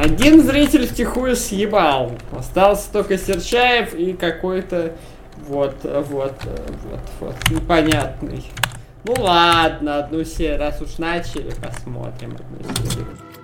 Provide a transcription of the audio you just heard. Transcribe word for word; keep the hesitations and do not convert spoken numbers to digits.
Один зритель втихую съебал. Остался только Серчаев и какой-то вот, вот, вот, вот, непонятный. Ну ладно, одну серию, раз уж начали, посмотрим одну серию.